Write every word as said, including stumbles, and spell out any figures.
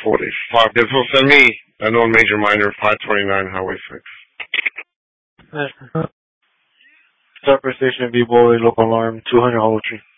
forty. Five. This will send me a known major minor five twenty-nine Highway six. Start station V boy local alarm two hundred Hollow Tree.